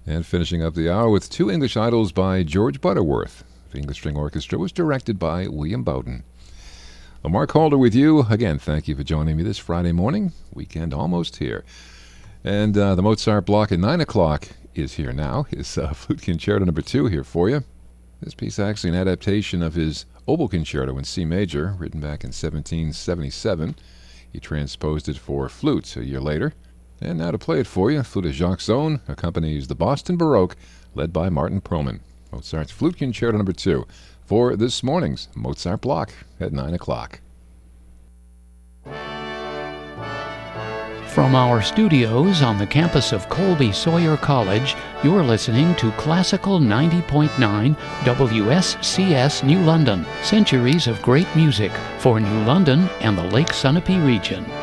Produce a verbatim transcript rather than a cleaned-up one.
And finishing up the hour with two English idols by George Butterworth. The English String Orchestra was directed by William Bowden. Well, Mark Halder with you. Again, thank you for joining me this Friday morning. Weekend almost here. And uh, the Mozart block at nine o'clock is here now. His uh, Flute Concerto number two here for you. This piece is actually an adaptation of his Oboe Concerto in C major, written back in seventeen seventy-seven. He transposed it for flute a year later. And now to play it for you, flute of Jacques Zone accompanies the Boston Baroque, led by Martin Perlman. Mozart's Flute Concerto number two for this morning's Mozart block at nine o'clock. From our studios on the campus of Colby Sawyer College, you're listening to Classical ninety point nine W S C S New London, centuries of great music for New London and the Lake Sunapee region.